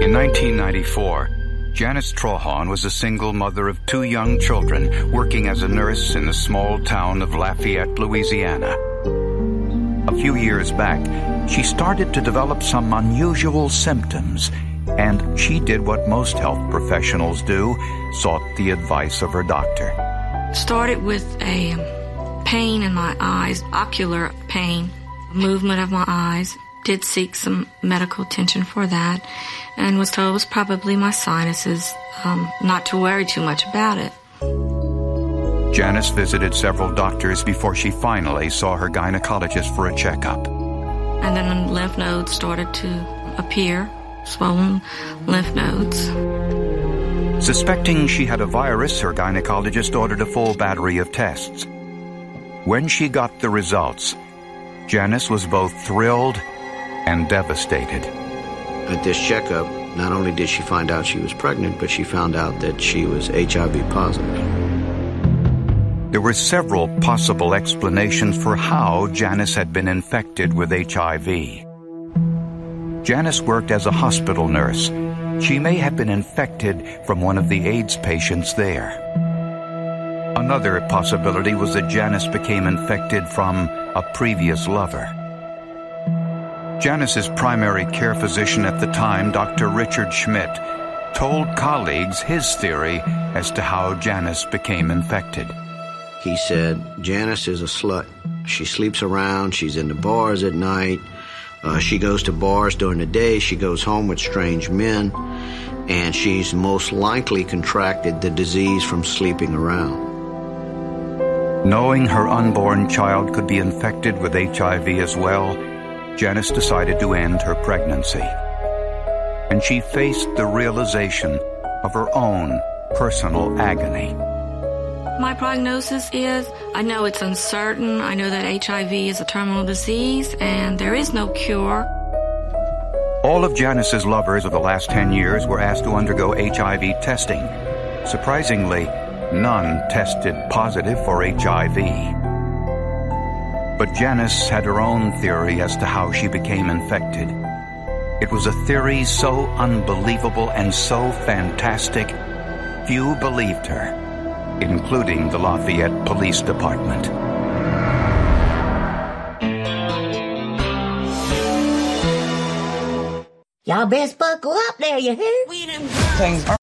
In 1994, Janice Trahan was a single mother of 2 young children working as a nurse in the small town of Lafayette, Louisiana. A few years back, she started to develop some unusual symptoms, and she did what most health professionals do, sought the advice of her doctor. Started with a pain in my eyes, ocular pain, movement of my eyes. Did seek some medical attention for that, and was told it was probably my sinuses, not to worry too much about it. Janice visited several doctors before she finally saw her gynecologist for a checkup. And then lymph nodes started to appear, swollen lymph nodes. Suspecting she had a virus, her gynecologist ordered a full battery of tests. When she got the results, Janice was both thrilled and devastated. At this checkup, not only did she find out she was pregnant, but she found out that she was HIV positive. There were several possible explanations for how Janice had been infected with HIV. Janice worked as a hospital nurse. She may have been infected from one of the AIDS patients there. Another possibility was that Janice became infected from a previous lover. Janice's primary care physician at the time, Dr. Richard Schmidt, told colleagues his theory as to how Janice became infected. He said, Janice is a slut. She sleeps around. She's in the bars at night. She goes to bars during the day. She goes home with strange men. And she's most likely contracted the disease from sleeping around. Knowing her unborn child could be infected with HIV as well, Janice decided to end her pregnancy. And she faced the realization of her own personal agony. My prognosis is, I know it's uncertain. I know that HIV is a terminal disease and there is no cure. All of Janice's lovers of the last 10 years were asked to undergo HIV testing. Surprisingly, none tested positive for HIV. But Janice had her own theory as to how she became infected. It was a theory so unbelievable and so fantastic, few believed her, including the Lafayette Police Department. Y'all best buckle up there, you hear? Things are